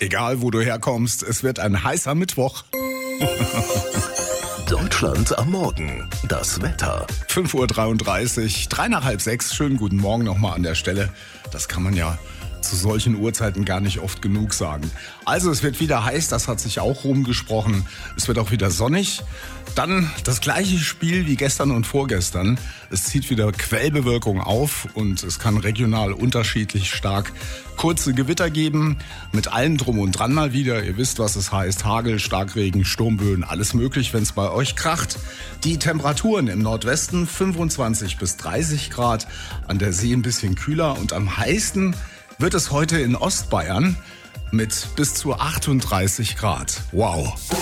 Egal, wo du herkommst, es wird ein heißer Mittwoch. Deutschland am Morgen. Das Wetter. 5:33 Uhr, 3 nach halb 6. Schönen guten Morgen nochmal an der Stelle. Das kann man ja zu solchen Uhrzeiten gar nicht oft genug sagen. Also es wird wieder heiß, das hat sich auch rumgesprochen. Es wird auch wieder sonnig. Dann das gleiche Spiel wie gestern und vorgestern. Es zieht wieder Quellbewölkung auf und es kann regional unterschiedlich stark kurze Gewitter geben. Mit allem drum und dran mal wieder. Ihr wisst, was es heißt. Hagel, Starkregen, Sturmböen, alles möglich, wenn es bei euch kracht. Die Temperaturen im Nordwesten 25 bis 30 Grad. An der See ein bisschen kühler und am heißesten wird es heute in Ostbayern mit bis zu 38 Grad. Wow.